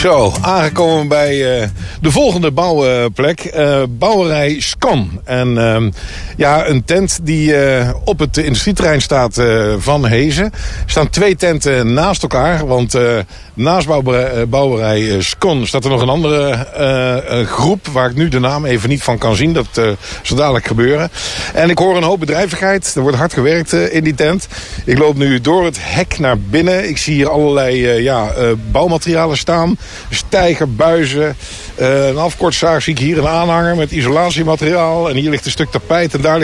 Zo, aangekomen bij de volgende bouwplek. Bouwerij Skon. En een tent die op het industrieterrein staat van Hezen. Er staan 2 tenten naast elkaar. Want naast bouwerij Skon staat er nog een andere groep... waar ik nu de naam even niet van kan zien. Dat zal dadelijk gebeuren. En ik hoor een hoop bedrijvigheid. Er wordt hard gewerkt in die tent. Ik loop nu door het hek naar binnen. Ik zie hier allerlei bouwmaterialen staan. Stijger, buizen. Een afkortzaag zie ik hier, een aanhanger met isolatiemateriaal. En hier ligt een stuk tapijt en daar ligt